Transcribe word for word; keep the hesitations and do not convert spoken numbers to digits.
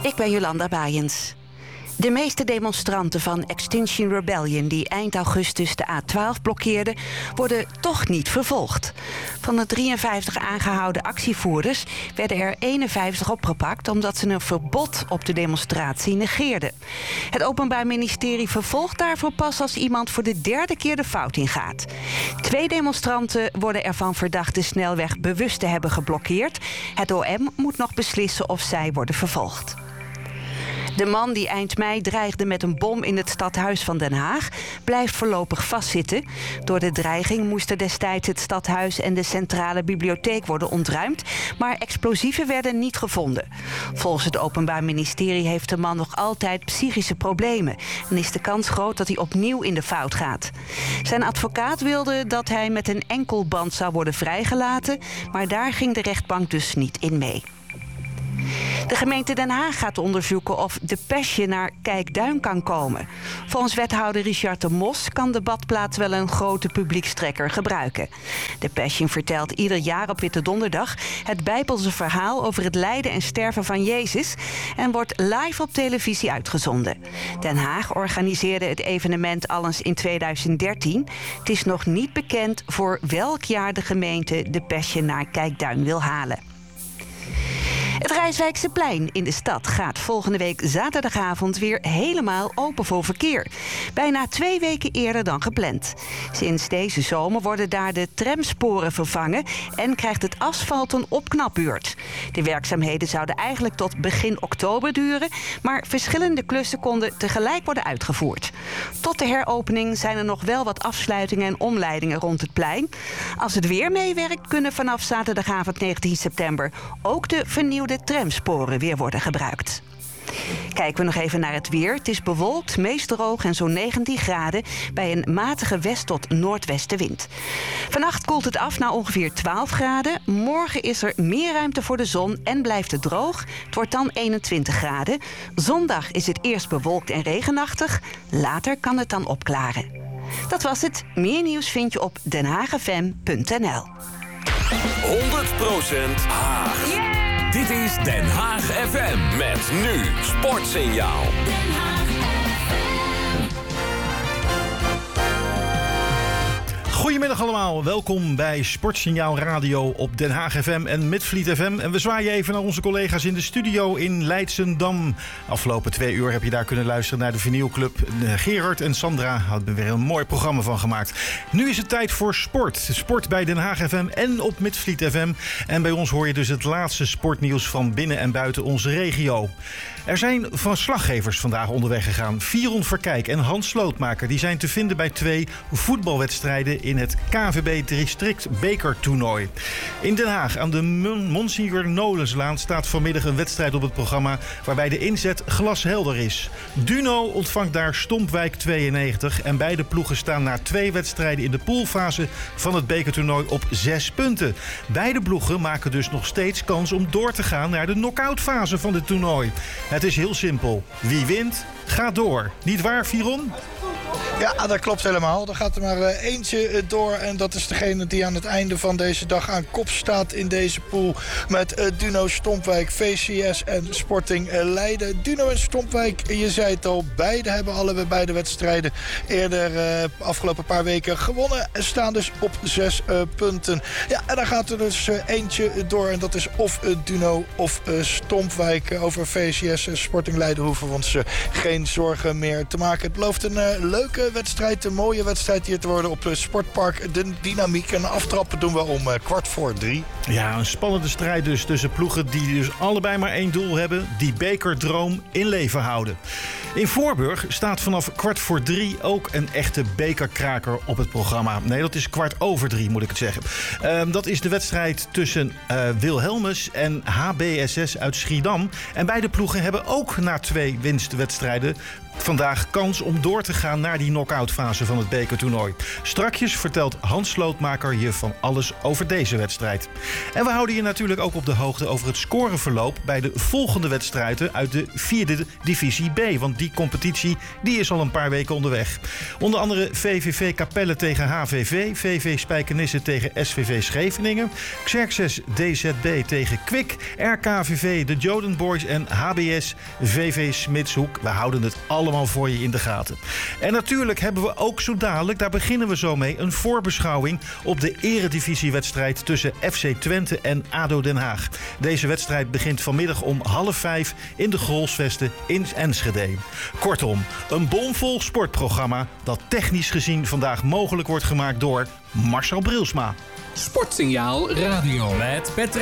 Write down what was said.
Ik ben Jolanda Baaiens. De meeste demonstranten van Extinction Rebellion die eind augustus de A twaalf blokkeerden, worden toch niet vervolgd. Van de drieënvijftig aangehouden actievoerders werden er eenenvijftig opgepakt omdat ze een verbod op de demonstratie negeerden. Het Openbaar Ministerie vervolgt daarvoor pas als iemand voor de derde keer de fout ingaat. Twee demonstranten worden ervan verdacht de snelweg bewust te hebben geblokkeerd. Het O M moet nog beslissen of zij worden vervolgd. De man die eind mei dreigde met een bom in het stadhuis van Den Haag blijft voorlopig vastzitten. Door de dreiging moesten destijds het stadhuis en de centrale bibliotheek worden ontruimd, maar explosieven werden niet gevonden. Volgens het Openbaar Ministerie heeft de man nog altijd psychische problemen en is de kans groot dat hij opnieuw in de fout gaat. Zijn advocaat wilde dat hij met een enkelband zou worden vrijgelaten, maar daar ging de rechtbank dus niet in mee. De gemeente Den Haag gaat onderzoeken of de Pesje naar Kijkduin kan komen. Volgens wethouder Richard de Mos kan de badplaats wel een grote publiekstrekker gebruiken. De Passion vertelt ieder jaar op Witte Donderdag het Bijbelse verhaal over het lijden en sterven van Jezus en wordt live op televisie uitgezonden. Den Haag organiseerde het evenement al eens in tweeduizend dertien. Het is nog niet bekend voor welk jaar de gemeente de Passion naar Kijkduin wil halen. Het Rijswijkse-plein in de stad gaat volgende week zaterdagavond weer helemaal open voor verkeer. Bijna twee weken eerder dan gepland. Sinds deze zomer worden daar de tramsporen vervangen en krijgt het asfalt een opknapbeurt. De werkzaamheden zouden eigenlijk tot begin oktober duren, maar verschillende klussen konden tegelijk worden uitgevoerd. Tot de heropening zijn er nog wel wat afsluitingen en omleidingen rond het plein. Als het weer meewerkt, kunnen vanaf zaterdagavond negentien september ook de vernieuwde de tramsporen weer worden gebruikt. Kijken we nog even naar het weer. Het is bewolkt, meest droog en zo'n negentien graden bij een matige west- tot noordwestenwind. Vannacht koelt het af naar ongeveer twaalf graden. Morgen is er meer ruimte voor de zon en blijft het droog. Het wordt dan eenentwintig graden. Zondag is het eerst bewolkt en regenachtig. Later kan het dan opklaren. Dat was het. Meer nieuws vind je op den haag f m punt n l. honderd procent Haag. Yeah! Dit is Den Haag F M met nu Sportsignaal. Den Haag F M. Goedemiddag allemaal, welkom bij Sportsignaal Radio op Den Haag F M en Midvliet F M. En we zwaaien even naar onze collega's in de studio in Leidschendam. Afgelopen twee uur heb je daar kunnen luisteren naar de vinylclub. Gerard en Sandra hadden er weer een mooi programma van gemaakt. Nu is het tijd voor sport. Sport bij Den Haag F M en op Midvliet F M. En bij ons hoor je dus het laatste sportnieuws van binnen en buiten onze regio. Er zijn verslaggevers vandaag onderweg gegaan. Firon Verkijk en Hans Slootmaker die zijn te vinden bij twee voetbalwedstrijden in het K N V B District Bekertoernooi. In Den Haag aan de Monsignor Nolenslaan staat vanmiddag een wedstrijd op het programma waarbij de inzet glashelder is. Duno ontvangt daar Stompwijk tweeënnegentig en beide ploegen staan na twee wedstrijden in de poolfase van het bekertoernooi op zes punten. Beide ploegen maken dus nog steeds kans om door te gaan naar de knock-outfase van het toernooi. Het is heel simpel. Wie wint, gaat door. Niet waar, Firon? Ja, dat klopt helemaal. Er gaat er maar uh, eentje door en dat is degene die aan het einde van deze dag aan kop staat in deze pool met uh, Duno Stompwijk, V C S en Sporting uh, Leiden. Duno en Stompwijk, je zei het al, beide hebben allebei beide wedstrijden eerder uh, afgelopen paar weken gewonnen en staan dus op zes uh, punten. Ja, en dan gaat er dus uh, eentje door en dat is of uh, Duno of uh, Stompwijk. Uh, over V C S en Sporting Leiden hoeven we ons uh, geen zorgen meer te maken. Het belooft een uh, leuke wedstrijd, een mooie wedstrijd hier te worden op het Sportpark De Dynamiek. En aftrappen doen we om uh, kwart voor drie. Ja, een spannende strijd dus tussen ploegen die dus allebei maar één doel hebben. Die bekerdroom in leven houden. In Voorburg staat vanaf kwart voor drie ook een echte bekerkraker op het programma. Nee, dat is kwart over drie moet ik het zeggen. Uh, dat is de wedstrijd tussen uh, Wilhelmus en H B S S uit Schiedam. En beide ploegen hebben ook na twee winstwedstrijden vandaag kans om door te gaan naar die knock-out fase van het bekertoernooi. Strakjes vertelt Hans Slootmaker je van alles over deze wedstrijd. En we houden je natuurlijk ook op de hoogte over het scoreverloop bij de volgende wedstrijden uit de vierde divisie B. Want die competitie die is al een paar weken onderweg. Onder andere V V V Capelle tegen H V V, V V Spijkenisse tegen S V V Scheveningen, Xerxes D Z B tegen Kwik, R K V V de Joden Boys en H B S V V Smitshoek. We houden het allemaal voor je in de gaten. En natuurlijk hebben we ook zo dadelijk, daar beginnen we zo mee, een voorbeschouwing op de eredivisiewedstrijd tussen F C Twente en A D O Den Haag. Deze wedstrijd begint vanmiddag om half vijf in de Grolsvesten in Enschede. Kortom, een bomvol sportprogramma dat technisch gezien vandaag mogelijk wordt gemaakt door Marcel Brilsma. Sportsignaal Radio met Patrick